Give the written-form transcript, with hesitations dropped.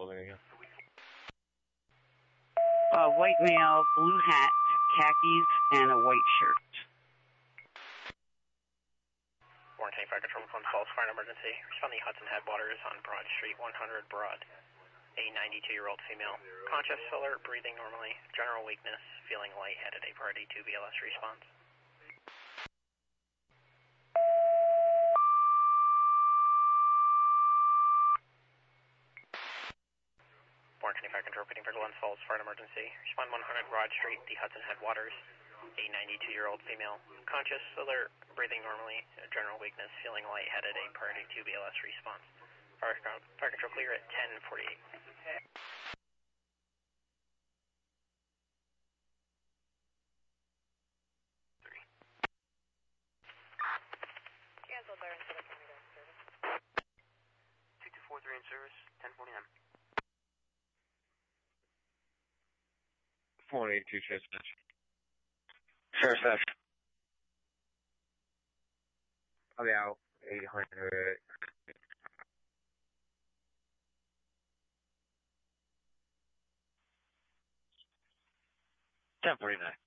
clothing again. White male, blue hat, khakis, and a white shirt. Warren 10 Fire Control, Columbus Falls, fire emergency. Responding Hudson Headwaters on Broad Street, 100 Broad. A 92-year-old female. Conscious, alert, breathing normally. General weakness, feeling lightheaded. A priority 2 BLS response. Warren 10 Fire Control, pitting for Glens Falls, fire emergency. Respond 100 Broad Street, the Hudson Headwaters. A 92-year-old female. Conscious, alert, breathing normally. General weakness, feeling lightheaded. A priority 2 BLS response. Fire control clear at 10:48. Cancel there instead of coming down service. 2243 in service, 10:49. 482 chest match. Sure, sir. I'll be out 800. $10.49.